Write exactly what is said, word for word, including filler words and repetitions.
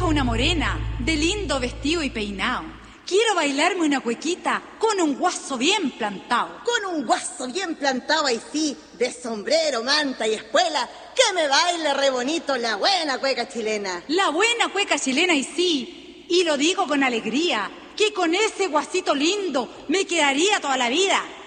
una morena, de lindo vestido y peinado. Quiero bailarme una cuequita con un guaso bien plantado. Con un guaso bien plantado, ahí sí, de sombrero, manta y espuela, que me baile re bonito la buena cueca chilena. La buena cueca chilena, y sí, y lo digo con alegría, que con ese guasito lindo me quedaría toda la vida.